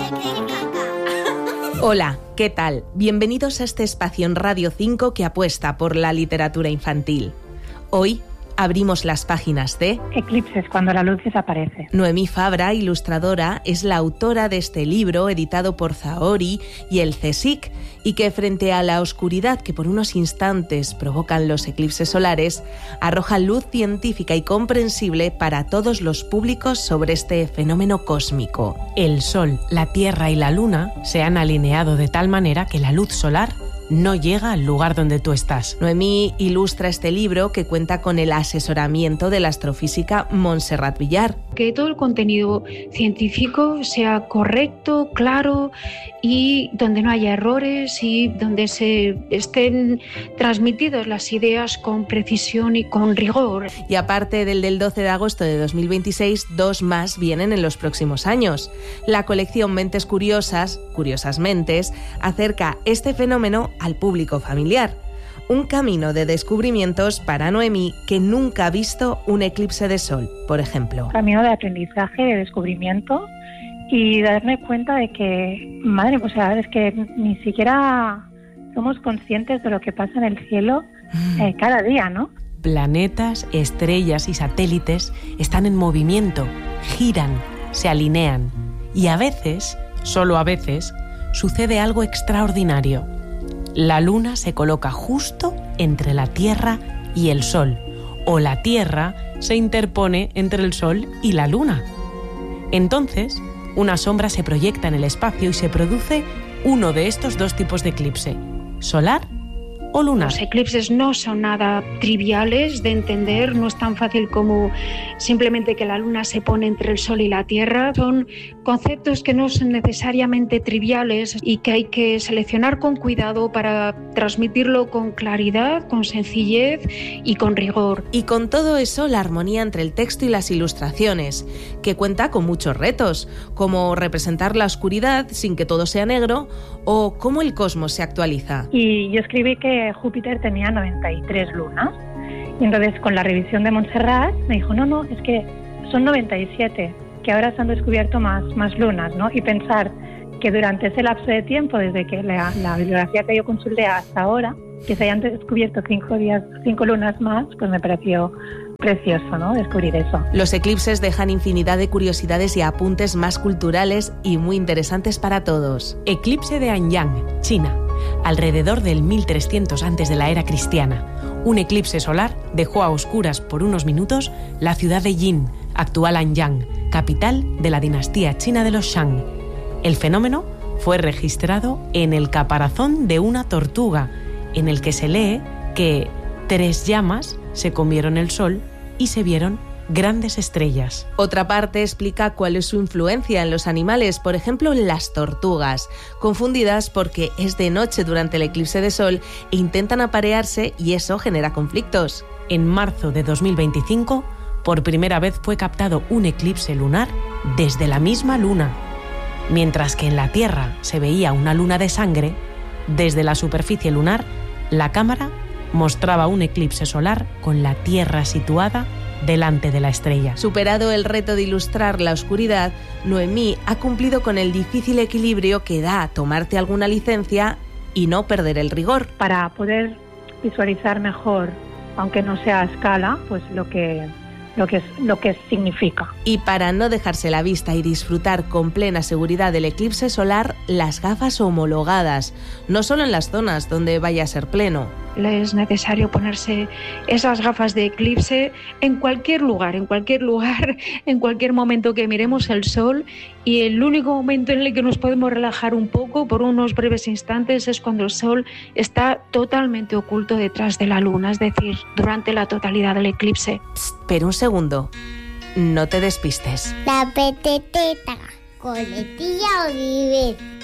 Hola, ¿qué tal? Bienvenidos a este espacio en Radio 5 que apuesta por la literatura infantil. Hoy abrimos las páginas de Eclipses, cuando la luz desaparece. Noemí Fabra, ilustradora, es la autora de este libro editado por Zahory y el CSIC y que frente a la oscuridad que por unos instantes provocan los eclipses solares, arroja luz científica y comprensible para todos los públicos sobre este fenómeno cósmico. El Sol, la Tierra y la Luna se han alineado de tal manera que la luz solar no llega al lugar donde tú estás. Noemí ilustra este libro que cuenta con el asesoramiento de la astrofísica Montserrat Villar. Que todo el contenido científico sea correcto, claro y donde no haya errores y donde se estén transmitidas las ideas con precisión y con rigor. Y aparte del 12 de agosto de 2026, 2 más vienen en los próximos años. La colección Mentes Curiosas, Curiosas Mentes, acerca este fenómeno al público familiar. Un camino de descubrimientos para Noemí que nunca ha visto un eclipse de sol, por ejemplo. Camino de aprendizaje, de descubrimiento y de darme cuenta de que, madre, pues es que ni siquiera somos conscientes de lo que pasa en el cielo cada día, ¿no? Planetas, estrellas y satélites están en movimiento, giran, se alinean y a veces, solo a veces, sucede algo extraordinario. La Luna se coloca justo entre la Tierra y el Sol, o la Tierra se interpone entre el Sol y la Luna. Entonces, una sombra se proyecta en el espacio y se produce uno de estos dos tipos de eclipse, solar o lunar. Los eclipses no son nada triviales de entender, no es tan fácil como simplemente que la luna se pone entre el sol y la tierra. Son conceptos que no son necesariamente triviales y que hay que seleccionar con cuidado para transmitirlo con claridad, con sencillez y con rigor. Y con todo eso, la armonía entre el texto y las ilustraciones, que cuenta con muchos retos, como representar la oscuridad sin que todo sea negro o cómo el cosmos se actualiza. Y yo escribí que Júpiter tenía 93 lunas y entonces con la revisión de Montserrat me dijo no, es que son 97, que ahora se han descubierto más lunas, ¿no? Y pensar que durante ese lapso de tiempo, desde que la bibliografía que yo consulté hasta ahora, que se hayan descubierto 5 lunas más, pues me pareció precioso, ¿no? Descubrir eso. Los eclipses dejan infinidad de curiosidades y apuntes más culturales y muy interesantes para todos. Eclipse de Anyang, China. Alrededor del 1300 antes de la era cristiana, un eclipse solar dejó a oscuras por unos minutos la ciudad de Yin, actual Anyang, capital de la dinastía china de los Shang. El fenómeno fue registrado en el caparazón de una tortuga, en el que se lee que 3 llamas se comieron el sol y se vieron grandes estrellas. Otra parte explica cuál es su influencia en los animales, por ejemplo en las tortugas, confundidas porque es de noche durante el eclipse de sol e intentan aparearse y eso genera conflictos. En marzo de 2025, por primera vez fue captado un eclipse lunar desde la misma luna. Mientras que en la Tierra se veía una luna de sangre, desde la superficie lunar, la cámara mostraba un eclipse solar con la Tierra situada delante de la estrella. Superado el reto de ilustrar la oscuridad, Noemí ha cumplido con el difícil equilibrio que da tomarte alguna licencia y no perder el rigor. Para poder visualizar mejor, aunque no sea a escala, pues lo que significa. Y para no dejarse la vista y disfrutar con plena seguridad del eclipse solar, las gafas homologadas, no solo en las zonas donde vaya a ser pleno. Es necesario ponerse esas gafas de eclipse en cualquier lugar, en cualquier momento que miremos el sol, y el único momento en el que nos podemos relajar un poco por unos breves instantes es cuando el sol está totalmente oculto detrás de la luna, es decir, durante la totalidad del eclipse. Psst, pero un segundo, no te despistes. La peteteta, coletilla o viver.